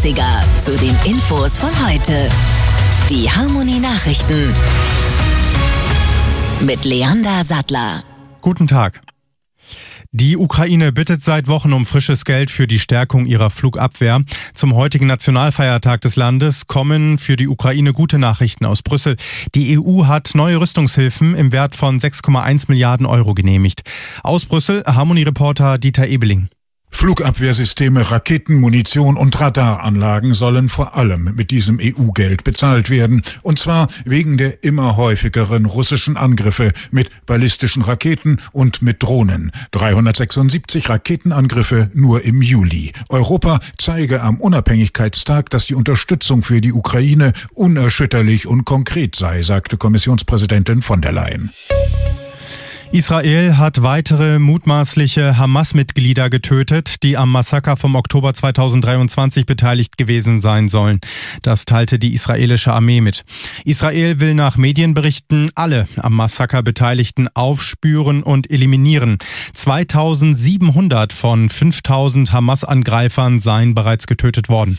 80er zu den Infos von heute. Die Harmony Nachrichten mit Leander Sattler. Guten Tag. Die Ukraine bittet seit Wochen um frisches Geld für die Stärkung ihrer Flugabwehr. Zum heutigen Nationalfeiertag des Landes kommen für die Ukraine gute Nachrichten aus Brüssel. Die EU hat neue Rüstungshilfen im Wert von 6,1 Milliarden Euro genehmigt. Aus Brüssel, Harmony-Reporter Dieter Ebeling. Flugabwehrsysteme, Raketen, Munition und Radaranlagen sollen vor allem mit diesem EU-Geld bezahlt werden. Und zwar wegen der immer häufigeren russischen Angriffe mit ballistischen Raketen und mit Drohnen. 376 Raketenangriffe nur im Juli. Europa zeige am Unabhängigkeitstag, dass die Unterstützung für die Ukraine unerschütterlich und konkret sei, sagte Kommissionspräsidentin von der Leyen. Israel hat weitere mutmaßliche Hamas-Mitglieder getötet, die am Massaker vom Oktober 2023 beteiligt gewesen sein sollen. Das teilte die israelische Armee mit. Israel will nach Medienberichten alle am Massaker Beteiligten aufspüren und eliminieren. 2700 von 5000 Hamas-Angreifern seien bereits getötet worden.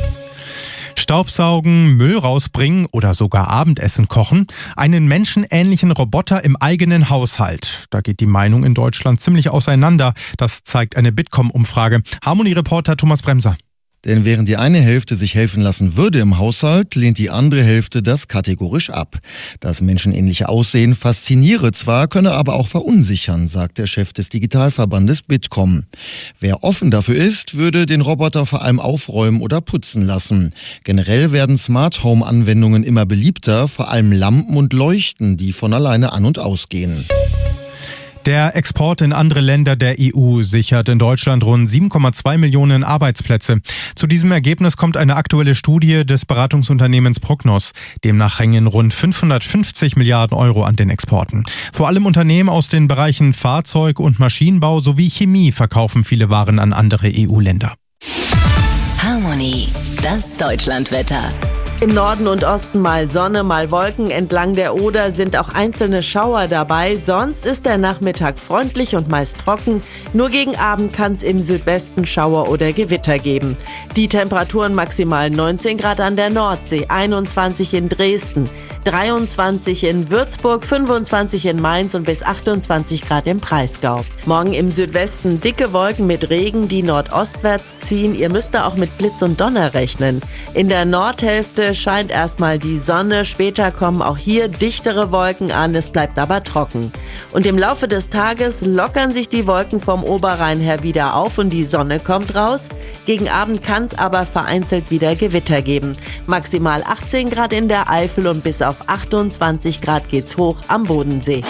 Staubsaugen, Müll rausbringen oder sogar Abendessen kochen? Einen menschenähnlichen Roboter im eigenen Haushalt. Da geht die Meinung in Deutschland ziemlich auseinander. Das zeigt eine Bitkom-Umfrage. Harmony-Reporter Thomas Bremser. Denn während die eine Hälfte sich helfen lassen würde im Haushalt, lehnt die andere Hälfte das kategorisch ab. Das menschenähnliche Aussehen fasziniere zwar, könne aber auch verunsichern, sagt der Chef des Digitalverbandes Bitkom. Wer offen dafür ist, würde den Roboter vor allem aufräumen oder putzen lassen. Generell werden Smart-Home-Anwendungen immer beliebter, vor allem Lampen und Leuchten, die von alleine an- und ausgehen. Der Export in andere Länder der EU sichert in Deutschland rund 7,2 Millionen Arbeitsplätze. Zu diesem Ergebnis kommt eine aktuelle Studie des Beratungsunternehmens Prognos. Demnach hängen rund 550 Milliarden Euro an den Exporten. Vor allem Unternehmen aus den Bereichen Fahrzeug- und Maschinenbau sowie Chemie verkaufen viele Waren an andere EU-Länder. Harmony, das Deutschlandwetter. Im Norden und Osten mal Sonne, mal Wolken. Entlang der Oder sind auch einzelne Schauer dabei. Sonst ist der Nachmittag freundlich und meist trocken. Nur gegen Abend kann es im Südwesten Schauer oder Gewitter geben. Die Temperaturen maximal 19 Grad an der Nordsee, 21 in Dresden, 23 in Würzburg, 25 in Mainz und bis 28 Grad im Breisgau. Morgen im Südwesten dicke Wolken mit Regen, die nordostwärts ziehen. Ihr müsst da auch mit Blitz und Donner rechnen. In der Nordhälfte scheint erstmal die Sonne, später kommen auch hier dichtere Wolken an, es bleibt aber trocken. Und im Laufe des Tages lockern sich die Wolken vom Oberrhein her wieder auf und die Sonne kommt raus. Gegen Abend kann es aber vereinzelt wieder Gewitter geben. Maximal 18 Grad in der Eifel und bis auf 28 Grad geht's hoch am Bodensee.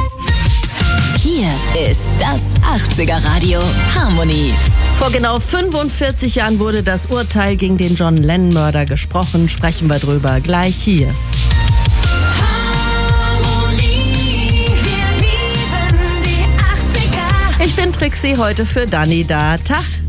Hier ist das 80er Radio Harmony. Vor genau 45 Jahren wurde das Urteil gegen den John Lennon-Mörder gesprochen. Sprechen wir drüber gleich hier. Harmony, wir lieben die 80er. Ich bin Trixie, heute für Dani da. Tag.